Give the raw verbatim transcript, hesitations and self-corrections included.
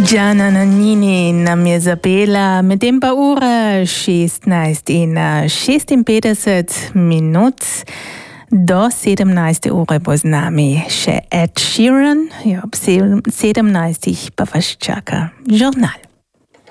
Gianna Nannini nam je zapela, medtem pa ura šestnajst in šestinpetdeset minut. Do sedemnajste ure bo z nami še Ed Sheeran, ob sedemnajstih pa vas čaka žurnal.